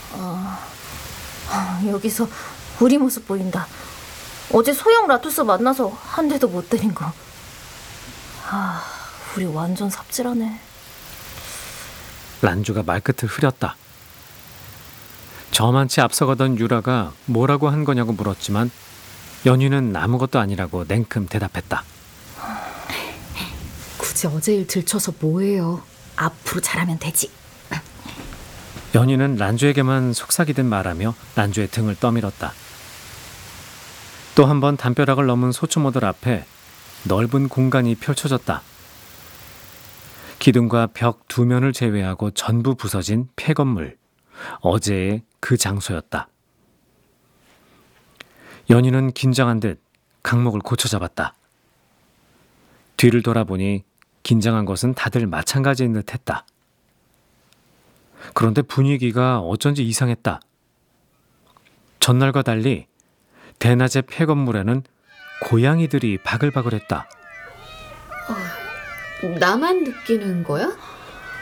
여기서 우리 모습 보인다. 어제 소형 라투스 만나서 한 대도 못 때린 거. 우리 완전 삽질하네. 란주가 말끝을 흐렸다. 저만치 앞서가던 유라가 뭐라고 한 거냐고 물었지만 연희는 아무것도 아니라고 냉큼 대답했다. 굳이 어제 일 들춰서 뭐해요. 앞으로 잘하면 되지. 연희는 란주에게만 속삭이듯 말하며 란주의 등을 떠밀었다. 또 한 번 담벼락을 넘은 소초모들 앞에 넓은 공간이 펼쳐졌다. 기둥과 벽 두 면을 제외하고 전부 부서진 폐건물. 어제의 그 장소였다. 연희는 긴장한 듯 강목을 고쳐잡았다. 뒤를 돌아보니 긴장한 것은 다들 마찬가지인 듯 했다. 그런데 분위기가 어쩐지 이상했다. 전날과 달리 대낮의 폐건물에는 고양이들이 바글바글했다. 나만 느끼는 거야?